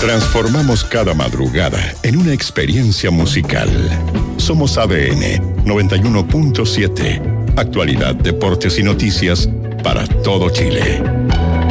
Transformamos cada madrugada en una experiencia musical. Somos ADN 91.7. Actualidad, deportes y noticias para todo Chile.